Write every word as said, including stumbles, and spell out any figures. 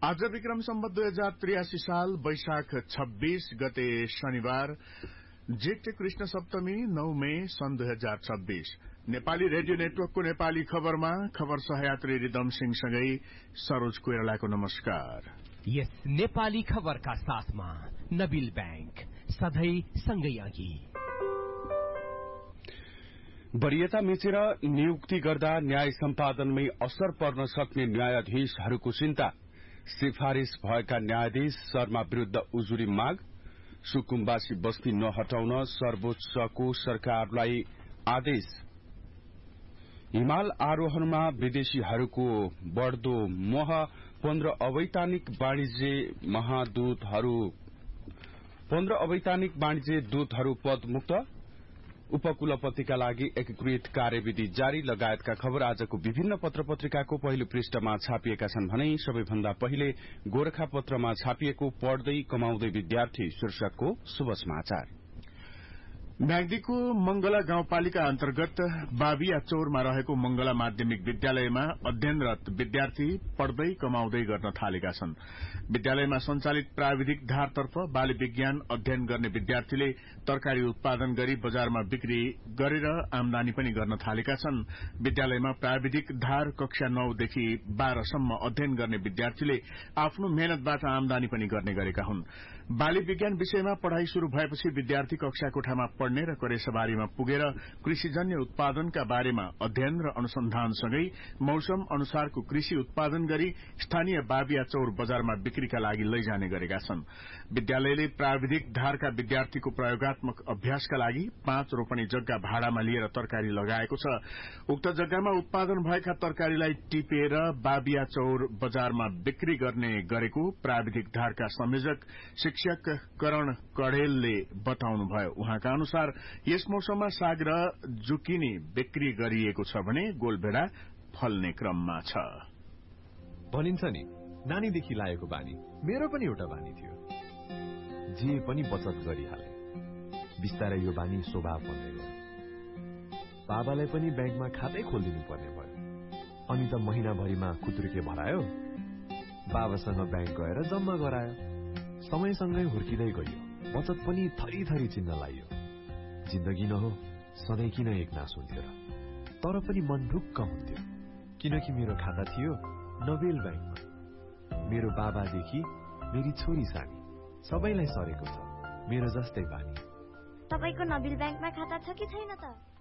आज विक्रम सम्वत दुई हजार त्रियासी साल वैशाख छब्बीस गते शनिबार जेठ कृष्ण सप्तमी नौ मई सन् दुई हजार छब्बीस नेपाली रेडियो नेटवर्कको नेपाली खबरमा खबर सहयात्री रिदम सिंहसँगै सरोज कोइरालाको नमस्कार। यस नेपाली खबरका साथमा नबिल बैंक सधैं सँगै अघि। वरियता मिचेर नियुक्ति गर्दा न्याय सम्पादनमै असर पर्न सक्ने न्यायाधीशहरूको चिन्ता, सिफारिश भएका न्यायाधीश शर्मा विरूद्ध उजुरी माग, सुकुम्बासी बस्ती नहटाउन सर्वोच्चको सरकारलाई आदेश, हिमाल आरोहणमा विदेशीहरूको बढ़दो मोह, पन्ध्र अवैधानिक वाणिज्य महादूतहरू पन्ध्र अवैधानिक वाणिज्य दूतहरू पदमुक्त, उपकुलपतिका लागि एकीकृत कार्यविधि जारी लगायतका खबर आजको विभिन्न पत्र पत्रिकाको पहिलो पृष्ठमा छापिएका छन् भने सबैभन्दा पहिले गोरखापत्रमा छापिएको पढ्दै कमाउँदै विद्यार्थी शीर्षकको शुभ समाचार। म्याग्दीको मंगला गाउँपालिका अन्तर्गत बाबिया चौरमा रहेको मंगला माध्यमिक विद्यालयमा अध्ययनरत विद्यार्थी पढ्दै कमाउँदै गर्न थालेका छन्। विद्यालयमा संचालित प्राविधिक धारतर्फ बाली विज्ञान अध्ययन गर्ने विद्यार्थीले तरकारी उत्पादन गरी बजारमा बिक्री गरेर आमदानी पनि गर्न थालेका छन्। विद्यालयमा प्राविधिक धार कक्षा नौ देखि बाह्र सम्म अध्ययन गर्ने विद्यार्थीले आफ्नो मेहनतबाट आमदानी पनि गर्ने गरेका हुन्। बाली विज्ञान विषयमा पढ़ाई शुरू भएपछि विद्यार्थी कक्षा कोठामा पढ़ने र करेसबारीमा पुगेर कृषिजन्य उत्पादनका बारेमा अध्ययन र अनुसन्धानसँगै मौसम अनुसारको कृषि उत्पादन गरी स्थानीय बाबिया चौर बजारमा बिक्रीका लागि लैजाने गरेका छन्। विद्यालयले प्राविधिक धारका विद्यार्थीको प्रयोगात्मक अभ्यासका लागि पाँच रोपनी जग्गा भाडामा लिएर तरकारी लगाएको छ। उक्त जग्गामा उत्पादन भएका तरकारीलाई टिपेर बाबिया चौर बजारमा बिक्री गर्ने गरेको प्राविधिक धारका संयोजक शिक्षक करण कढेलले बताउनुभयो। उहाँका अनुसार यस मौसममा साग र जुकिनी बिक्री गरिएको छ भने गोलभेडा फल्ने क्रममा छ। भनिन्छ नि, नानीदेखि लागेको बानी मेरो पनि एउटा बानी थियो। जे पनि बचत गरिहाले, बिस्तारै यो बानी स्वभाव बन्दै गयो। बाबालाई पनि ब्याङ्कमा खातै खोलिदिनु पर्ने भयो। अनि त महिनाभरिमा खुत्रुके भरायो, बाबासँग ब्याङ्क गएर जम्मा गरायो। समयसँगै हुर्किँदै गयो, बचत पनि थरी थरी चिन्न लाग्यो। जिन्दगी न हो, सधैँ किन एक नास हुन्थ्यो र? तर पनि मन ढुक्क हुन्थ्यो, किनकि मेरो खाता थियो नबेल ब्याङ्कमा। मेरो बाबादेखि मेरी छोरी सानी सबैलाई सरेको छ मेरो जस्तै बानी। तपाईको नबेल ब्याङ्कमा खाता छ कि छैन त?